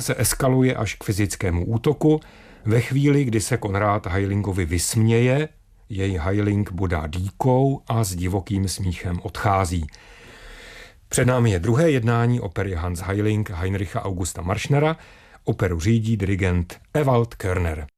se eskaluje až k fyzickému útoku. Ve chvíli, kdy se Konrád Hajlingovi vysměje, jej Hajling bodá dýkou a s divokým smíchem odchází. Před námi je druhé jednání opery Hans Hajling Heinricha Augusta Marschnera. Operu řídí dirigent Ewald Körner.